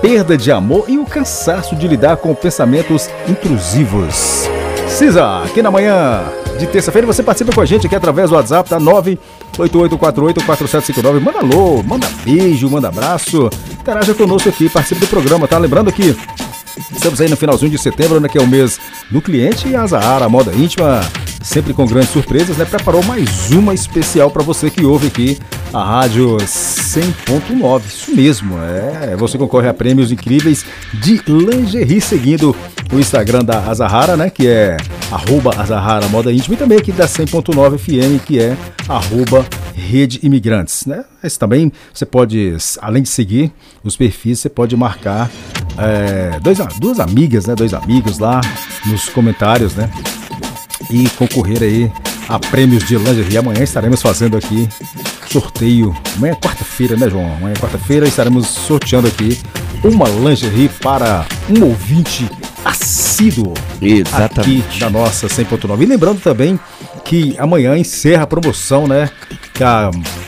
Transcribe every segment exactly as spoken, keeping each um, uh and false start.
perda de amor e o cansaço de lidar com pensamentos intrusivos. Cisa, aqui na manhã de terça-feira você participa com a gente aqui através do WhatsApp, tá? nove oito oito quatro oito quatro sete cinco nove. Manda alô, manda beijo, manda abraço. Interaja conosco aqui, participe do programa, tá? Lembrando que estamos aí no finalzinho de setembro, né? Que é o mês do cliente, e a Zahara Moda Íntima, sempre com grandes surpresas, né? Preparou mais uma especial para você que ouve aqui a Rádio cem ponto nove. Isso mesmo, é. Você concorre a prêmios incríveis de lingerie seguindo o Instagram da Zahara, né? Que é arroba Zahara Moda Íntima, e também aqui da cem ponto nove F M, que é arroba Rede Imigrantes, né? Mas também você pode, além de seguir os perfis, você pode marcar é, dois, duas amigas, né? Dois amigos lá nos comentários, né? E concorrer aí a prêmios de lingerie. Amanhã estaremos fazendo aqui sorteio. Amanhã é quarta-feira, né, João? Amanhã é quarta-feira, estaremos sorteando aqui uma lingerie para um ouvinte assíduo. Exatamente. Aqui da nossa cem ponto nove. E lembrando também que amanhã encerra a promoção, né? Que a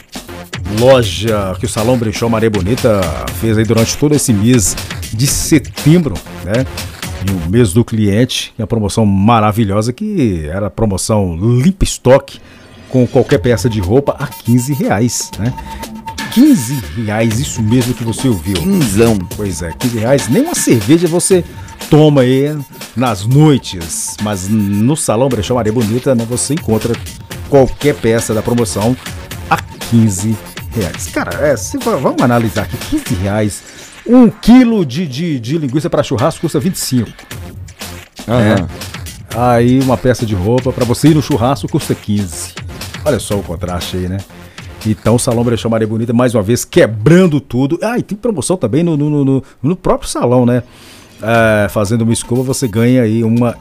loja, que o Salão Brechó Maria Bonita fez aí durante todo esse mês de setembro, né? O mês do cliente, uma promoção maravilhosa, que era a promoção limpa estoque com qualquer peça de roupa a quinze reais, né? quinze reais, isso mesmo que você ouviu. Quinzão. Pois é, quinze reais. Nem uma cerveja você toma aí nas noites, mas no Salão Brechó Maria Bonita, né, você encontra qualquer peça da promoção a quinze reais. Cara, é, se, vamos analisar aqui, quinze reais. Um quilo de, de, de linguiça para churrasco custa vinte e cinco. Uhum. É. Aí uma peça de roupa para você ir no churrasco custa quinze. Olha só o contraste aí, né? Então o Salão Brechó Maria Bonita, mais uma vez, quebrando tudo. Ah, e tem promoção também no, no, no, no próprio salão, né? É, fazendo uma escova, você ganha aí uma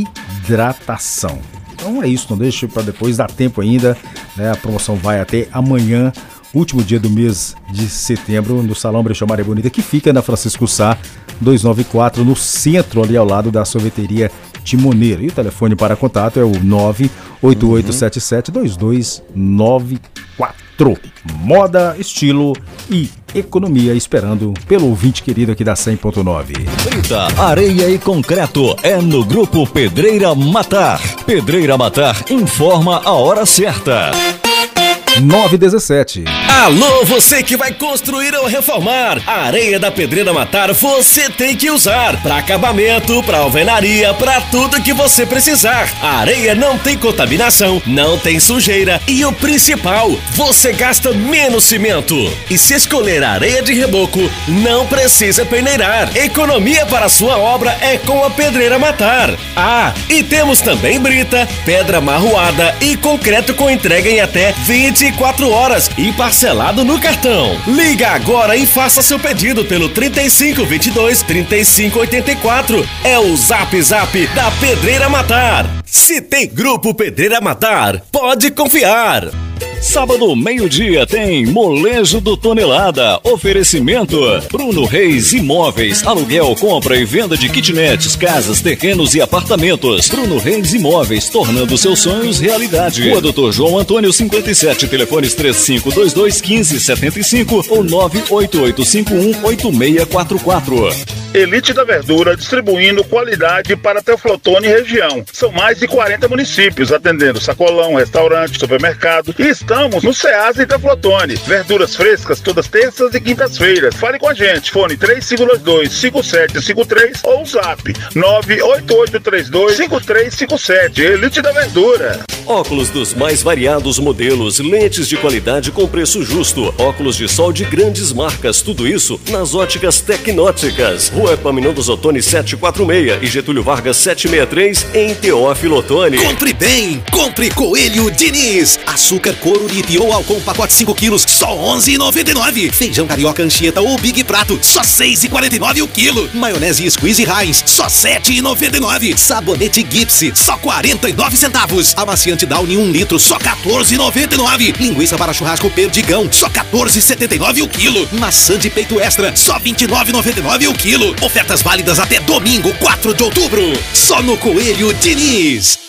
hidratação. Então é isso, não deixe para depois, dá tempo ainda, né? A promoção vai até amanhã, último dia do mês de setembro, no Salão Brechó Maria Bonita, que fica na Francisco Sá duzentos e noventa e quatro, no centro, ali ao lado da sorveteria Timoneiro. E o telefone para contato é o nove oito oito sete sete dois dois nove quatro. Moda, estilo e economia, esperando pelo ouvinte querido aqui da cem ponto nove. Brita, areia e concreto é no Grupo Pedreira Matar. Pedreira Matar informa a hora certa. nove e dezessete. Alô, você que vai construir ou reformar. A areia da Pedreira Matar você tem que usar. Para acabamento, para alvenaria, para tudo que você precisar. A areia não tem contaminação, não tem sujeira e o principal, você gasta menos cimento. E se escolher a areia de reboco, não precisa peneirar. Economia para a sua obra é com a Pedreira Matar. Ah, e temos também brita, pedra marroada e concreto com entrega em até vinte e quatro horas e parcelado no cartão. Liga agora e faça seu pedido pelo trinta e cinco, vinte e dois, trinta e cinco, oitenta e quatro. É o Zap Zap da Pedreira Matar. Se tem Grupo Pedreira Matar, pode confiar. Sábado, meio-dia, tem Molejo do Tonelada. Oferecimento Bruno Reis Imóveis. Aluguel, compra e venda de kitnets, casas, terrenos e apartamentos. Bruno Reis Imóveis, tornando seus sonhos realidade. Rua Doutor João Antônio cinquenta e sete, telefones três cinco dois dois, um cinco sete cinco ou nove oito oito cinco um, oito seis quatro quatro. Elite da Verdura, distribuindo qualidade para Teoflotone e região. São mais de quarenta municípios, atendendo sacolão, restaurante, supermercado. E estamos no Ceasa e Teoflotone. Verduras frescas todas terças e quintas-feiras. Fale com a gente, fone três cinco dois dois, cinco sete cinco três ou zap nove oito oito três dois, cinco três cinco sete. Elite da Verdura. Óculos dos mais variados modelos, lentes de qualidade com preço justo, óculos de sol de grandes marcas, tudo isso nas óticas Tecnóticas. Rua Epaminondas Ottoni setecentos e quarenta e seis e Getúlio Vargas setecentos e sessenta e três em Teófilo Otoni. Compre bem, compre Coelho Diniz. Açúcar couro Lip ou Alcon pacote cinco quilos, só onze reais e noventa e nove centavos. Feijão carioca Anchieta ou Big Prato, só seis reais e quarenta e nove centavos o quilo. Maionese Squeeze Heinz, só sete reais e noventa e nove centavos. Sabonete Gipsy, só quarenta e nove centavos. Amaciante Downy um litro, só quatorze reais e noventa e nove centavos. Linguiça para churrasco Perdigão, só quatorze reais e setenta e nove centavos o quilo. Maçã de peito extra, só vinte e nove reais e noventa e nove centavos o quilo. Ofertas válidas até domingo, quatro de outubro. Só no Coelho Diniz.